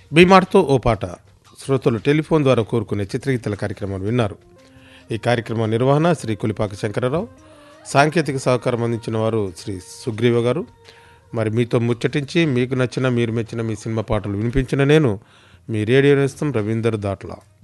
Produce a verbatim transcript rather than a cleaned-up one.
మీ మాటతో ఓ పాట శ్రోతలు టెలిఫోన్ ద్వారా కోరుకునే చిత్రగీతల కార్యక్రమాన్ని విన్నారు. ఈ కార్యక్రమ నిర్వహణ శ్రీ కులిపాక శంకరరావు, సాంకేతిక సహకారం అందించిన వారు శ్రీ సుగ్రీవ గారు. మరి మీతో ముచ్చటించి మీకు నచ్చిన మీరు మెచ్చిన మీ సినిమా పాటలు వినిపించిన నేను మీ రేడియో నేస్తం రవీందర్ దాట్లా.